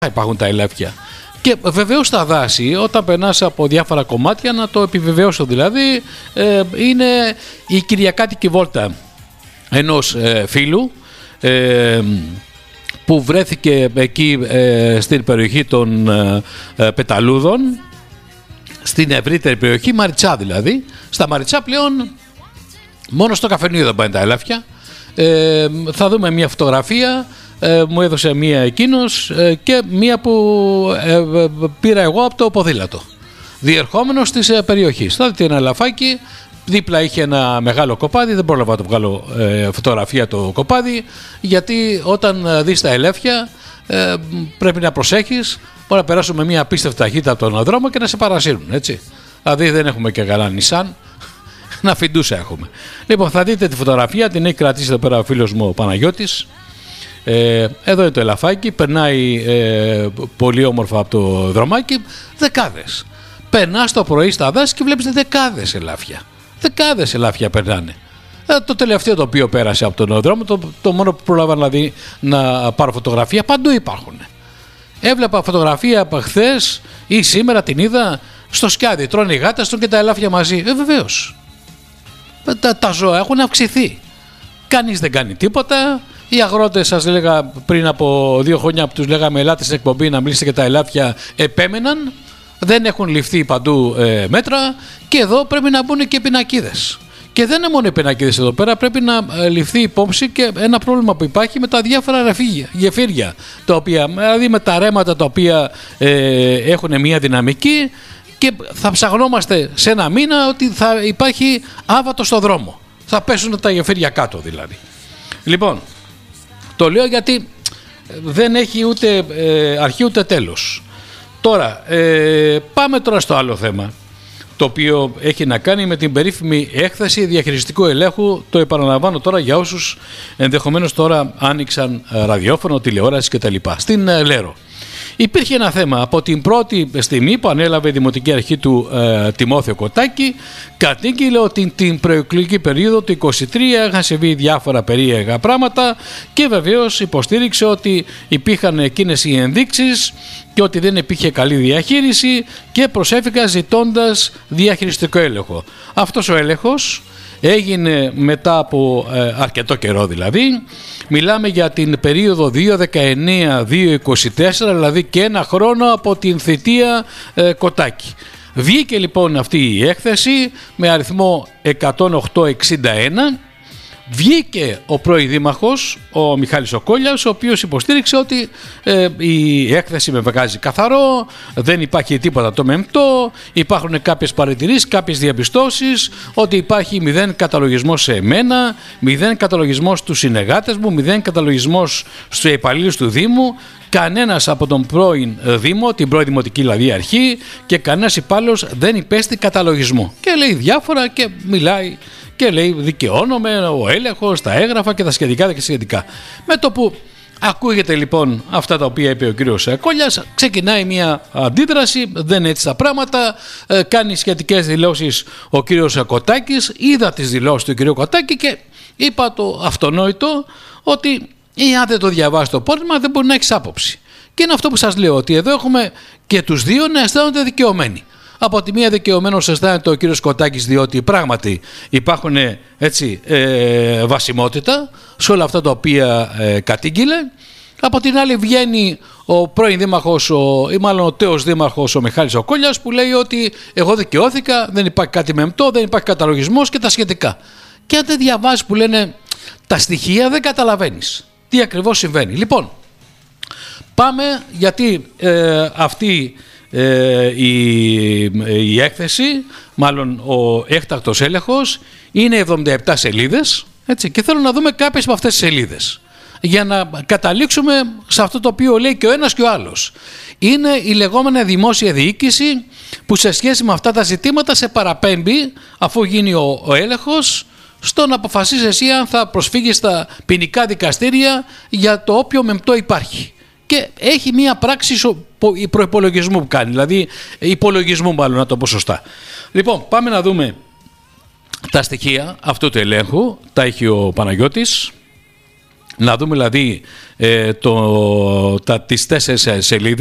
υπάρχουν τα ελέφια. Και βεβαίως στα δάση, όταν περνάς από διάφορα κομμάτια, να το επιβεβαιώσω δηλαδή, είναι η κυριακάτικη βόλτα ενός φίλου που βρέθηκε εκεί στην περιοχή των Πεταλούδων, στην ευρύτερη περιοχή, Μαριτσά δηλαδή. Στα Μαριτσά πλέον μόνο στο καφενείο δεν πάνε τα ελάφια. Θα δούμε μια φωτογραφία, μου έδωσε μία εκείνος και μία που πήρα εγώ από το ποδήλατο, διερχόμενος της περιοχής. Θα δείτε ένα ελαφάκι, δίπλα είχε ένα μεγάλο κοπάδι, δεν πρόλαβα να το βγάλω φωτογραφία το κοπάδι, γιατί όταν δεις τα ελέφια πρέπει να προσέχεις, μπορεί να περάσουν με μία απίστευτη ταχύτητα από τον δρόμο και να σε παρασύρουν, έτσι. Δηλαδή δεν έχουμε και καλά Νισάν, να φιντούσα έχουμε. Λοιπόν, θα δείτε τη φωτογραφία, την έχει κρατήσει εδώ πέρα ο φίλος μου ο Παναγιώτης. Εδώ είναι το ελαφάκι, περνάει πολύ όμορφα από το δρομάκι, δεκάδες. Περνάς το πρωί στα δάση και βλέπεις δεκάδες ελάφια. Δεκάδες ελάφια περνάνε. Το τελευταίο το οποίο πέρασε από τον δρόμο, το μόνο που πρόλαβα δηλαδή να πάρω φωτογραφία, παντού υπάρχουν. Έβλεπα φωτογραφία από χθες ή σήμερα την είδα στο σκιάδι, τρώνε οι γάτες, τρώνε και τα ελάφια μαζί. Βεβαίως. Τα ζώα έχουν αυξηθεί. Κανείς δεν κάνει τίποτα. Οι αγρότες, σας έλεγα πριν από 2 χρόνια που τους λέγαμε ελάτε στην εκπομπή να μιλήσετε για τα ελάφια, επέμεναν. Δεν έχουν ληφθεί παντού μέτρα και εδώ πρέπει να μπουν και πινακίδες. Και δεν είναι μόνο οι πινακίδες εδώ πέρα, πρέπει να ληφθεί υπόψη και ένα πρόβλημα που υπάρχει με τα διάφορα γεφύρια, τα οποία, δηλαδή με τα ρέματα τα οποία έχουν μια δυναμική και θα ψαγνόμαστε σε ένα μήνα ότι θα υπάρχει άβατο στο δρόμο. Θα πέσουν τα γεφύρια κάτω δηλαδή. Λοιπόν, το λέω γιατί δεν έχει ούτε αρχή ούτε τέλος. Τώρα, πάμε τώρα στο άλλο θέμα, το οποίο έχει να κάνει με την περίφημη έκθεση διαχειριστικού ελέγχου. Το επαναλαμβάνω τώρα για όσους ενδεχομένως τώρα άνοιξαν ραδιόφωνο, τηλεόραση κτλ. Στην Λέρο. Υπήρχε ένα θέμα από την πρώτη στιγμή που ανέλαβε η Δημοτική Αρχή του Τιμόθεο Κωτάκη. Κατήγγειλε ότι την προεκλογική περίοδο του 23 είχαν συμβεί διάφορα περίεργα πράγματα και βεβαίως υποστήριξε ότι υπήρχαν εκείνες οι ενδείξεις και ότι δεν υπήρχε καλή διαχείριση και προσέφηκα ζητώντας διαχειριστικό έλεγχο. Αυτός ο έλεγχος έγινε μετά από αρκετό καιρό δηλαδή. Μιλάμε για την περίοδο 2019-2024, δηλαδή και 1 χρόνο από την θητεία Κωτάκη. Βγήκε λοιπόν αυτή η έκθεση με αριθμό 10861. Βγήκε ο πρώην δήμαρχος, ο Μιχάλης Οκόλιας, ο οποίος υποστήριξε ότι η έκθεση με βγάζει καθαρό, δεν υπάρχει τίποτα το μεμπτό, υπάρχουν κάποιες παρατηρήσεις, κάποιες διαπιστώσεις, ότι υπάρχει 0 καταλογισμός σε εμένα, 0 καταλογισμός στους συνεργάτες μου, 0 καταλογισμός στους υπαλλήλους του Δήμου, κανένας από τον πρώην Δήμο, την πρώην Δημοτική δηλαδή αρχή και κανένας υπάλληλος δεν υπέστη καταλογισμό. Και λέει διάφορα και μιλάει και λέει δικαιώνομαι, ο έλεγχος, τα έγγραφα και τα σχετικά και σχετικά. Με το που ακούγεται λοιπόν αυτά τα οποία είπε ο κύριος Κόλιας, ξεκινάει μια αντίδραση, δεν είναι έτσι τα πράγματα, κάνει σχετικές δηλώσεις ο κύριος Κωτάκης, είδα τις δηλώσεις του κύριου Κωτάκη και είπα το αυτονόητο ότι αν δεν το διαβάσει το πόρισμα δεν μπορεί να έχει άποψη. Και είναι αυτό που σας λέω, ότι εδώ έχουμε και τους δύο να αισθάνονται δικαιωμένοι. Από τη μία δικαιωμένος αισθάνεται ο κύριος Κωτάκης, διότι πράγματι υπάρχουν έτσι βασιμότητα σε όλα αυτά τα οποία κατήγγειλε. Από την άλλη βγαίνει ο πρώην δήμαρχος, ή μάλλον ο τέος δήμαρχος ο Μιχάλης Οκόλιας, που λέει ότι εγώ δικαιώθηκα, δεν υπάρχει κάτι μεμπτό, δεν υπάρχει καταλογισμός και τα σχετικά. Και αν δεν διαβάζεις που λένε τα στοιχεία δεν καταλαβαίνεις τι ακριβώς συμβαίνει. Λοιπόν, πάμε γιατί αυτή η έκθεση, μάλλον ο έκτακτος έλεγχος, είναι 77 σελίδες, έτσι, και θέλω να δούμε κάποιες από αυτές τις σελίδες για να καταλήξουμε σε αυτό το οποίο λέει και ο ένας και ο άλλος. Είναι η λεγόμενη δημόσια διοίκηση που σε σχέση με αυτά τα ζητήματα σε παραπέμπει, αφού γίνει ο έλεγχος, στο να αποφασίσει εσύ αν θα προσφύγεις στα ποινικά δικαστήρια για το όποιο μεμπτό υπάρχει. Και έχει μία πράξη προϋπολογισμού που κάνει, δηλαδή υπολογισμού μάλλον, να το πω σωστά. Λοιπόν, πάμε να δούμε τα στοιχεία αυτού του ελέγχου. Τα έχει ο Παναγιώτης. Να δούμε δηλαδή τις 4 σελίδες